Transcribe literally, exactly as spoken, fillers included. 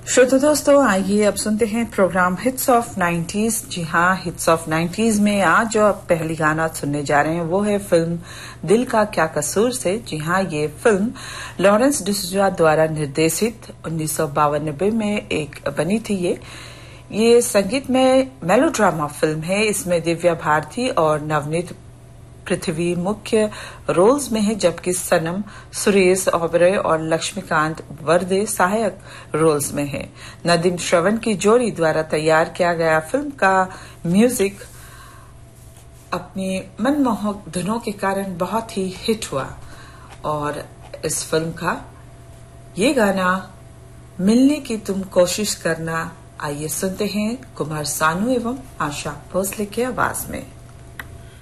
श्रोता दोस्तों, आइए अब सुनते हैं प्रोग्राम हिट्स ऑफ नाइंटीज़। जी हाँ, हिट्स ऑफ नाइंटीज़ में आज जो आप पहली गाना सुनने जा रहे हैं वो है फिल्म दिल का क्या कसूर से। जी हाँ, ये फिल्म लॉरेंस डिसूजा द्वारा निर्देशित उन्नीस सौ बावन में एक बनी थी। ये ये संगीत में मेलोड्रामा फिल्म है। इसमें दिव्या भारती और नवनीत पृथ्वी मुख्य रोल्स में है, जबकि सनम, सुरेश ओबेरॉय और लक्ष्मीकांत वर्दे सहायक रोल्स में है। नदीम श्रवण की जोड़ी द्वारा तैयार किया गया फिल्म का म्यूजिक अपनी मनमोहक धुनों के कारण बहुत ही हिट हुआ और इस फिल्म का ये गाना मिलने की तुम कोशिश करना। आइए सुनते हैं कुमार सानू एवं आशा भोसले की आवाज में।